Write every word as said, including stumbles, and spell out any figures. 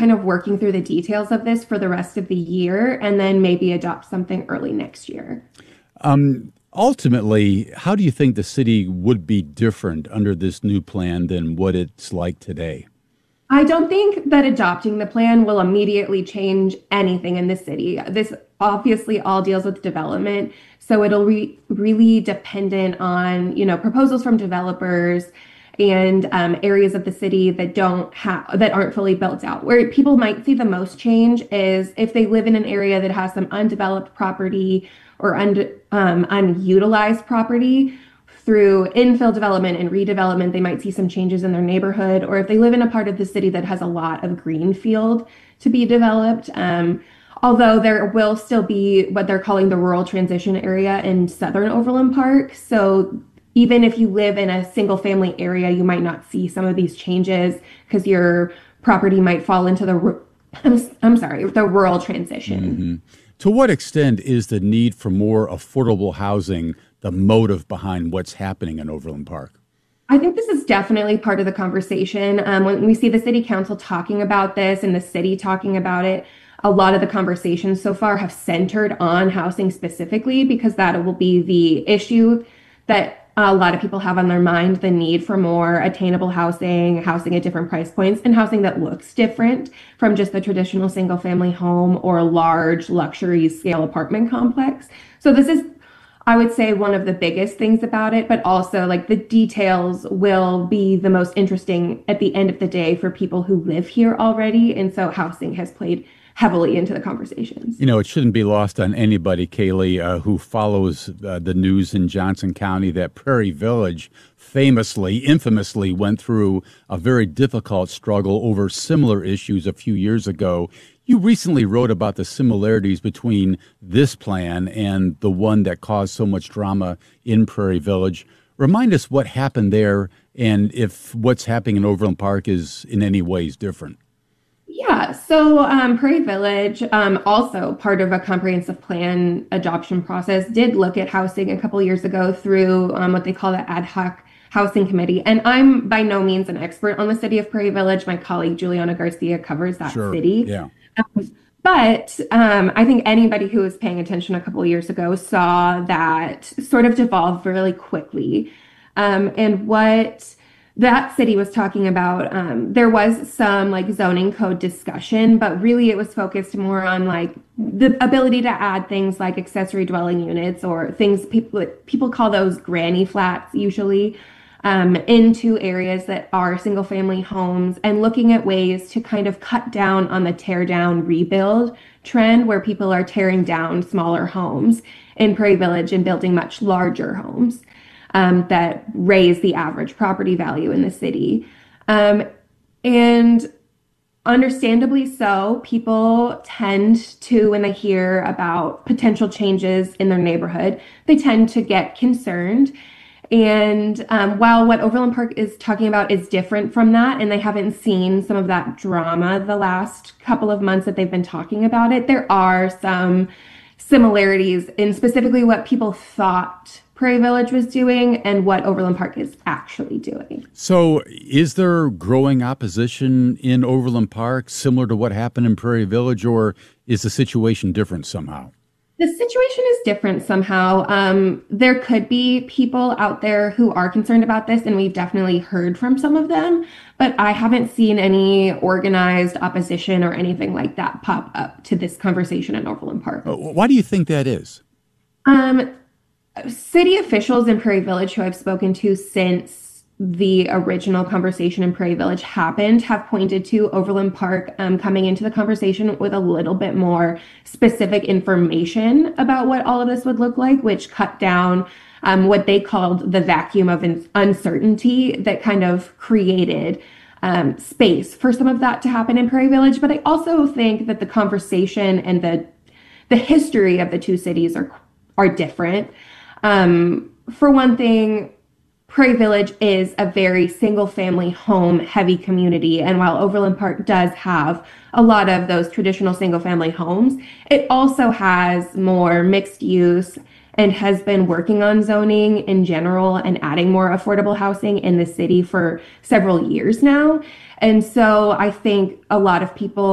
kind of working through the details of this for the rest of the year and then maybe adopt something early next year. Um, ultimately, how do you think the city would be different under this new plan than what it's like today? I don't think that adopting the plan will immediately change anything in the city. This obviously all deals with development, so it'll be really dependent on, you know, proposals from developers and um, areas of the city that don't have that aren't fully built out. Where people might see the most change is if they live in an area that has some undeveloped property or un, um, unutilized property. Through infill development and redevelopment, they might see some changes in their neighborhood, or if they live in a part of the city that has a lot of greenfield to be developed. Um, although there will still be what they're calling the rural transition area in Southern Overland Park. So even if you live in a single family area, you might not see some of these changes because your property might fall into the, I'm, I'm sorry, the rural transition. Mm-hmm. To what extent is the need for more affordable housing the motive behind what's happening in Overland Park? I think this is definitely part of the conversation. Um, when we see the city council talking about this and the city talking about it, a lot of the conversations so far have centered on housing specifically because that will be the issue that a lot of people have on their mind, the need for more attainable housing, housing at different price points, and housing that looks different from just the traditional single family home or a large luxury scale apartment complex. So this is, I would say, one of the biggest things about it, but also like the details will be the most interesting at the end of the day for people who live here already. And so housing has played heavily into the conversations. You know, it shouldn't be lost on anybody, Kaylee, uh, who follows uh, the news in Johnson County that Prairie Village famously, infamously went through a very difficult struggle over similar issues a few years ago. You recently wrote about the similarities between this plan and the one that caused so much drama in Prairie Village. Remind us what happened there and if what's happening in Overland Park is in any ways different. Yeah, so um, Prairie Village, um, also part of a comprehensive plan adoption process, did look at housing a couple years ago through um, what they call the ad hoc housing committee. And I'm by no means an expert on the city of Prairie Village. My colleague Juliana Garcia covers that Sure. city. Yeah. Um, but um, I think anybody who was paying attention a couple of years ago saw that sort of devolve really quickly. Um, and what that city was talking about, um, there was some like zoning code discussion, but really it was focused more on like the ability to add things like accessory dwelling units or things people people call those granny flats usually, um, into areas that are single family homes, and looking at ways to kind of cut down on the tear down rebuild trend where people are tearing down smaller homes in Prairie Village and building much larger homes. Um, that raise the average property value in the city. Um, and understandably so, people tend to, when they hear about potential changes in their neighborhood, they tend to get concerned. And um, while what Overland Park is talking about is different from that, and they haven't seen some of that drama the last couple of months that they've been talking about it, there are some similarities in specifically what people thought Prairie Village was doing and what Overland Park is actually doing. So is there growing opposition in Overland Park similar to what happened in Prairie Village, or is the situation different somehow? The situation is different somehow. Um, there could be people out there who are concerned about this, and we've definitely heard from some of them, but I haven't seen any organized opposition or anything like that pop up to this conversation in Overland Park. Why do you think that is? Um, City officials in Prairie Village who I've spoken to since the original conversation in Prairie Village happened have pointed to Overland Park um, coming into the conversation with a little bit more specific information about what all of this would look like, which cut down um, what they called the vacuum of uncertainty that kind of created um, space for some of that to happen in Prairie Village. But I also think that the conversation and the the history of the two cities are are different. Um, for one thing, Prairie Village is a very single family home heavy community. And while Overland Park does have a lot of those traditional single family homes, it also has more mixed use and has been working on zoning in general and adding more affordable housing in the city for several years now. And so I think a lot of people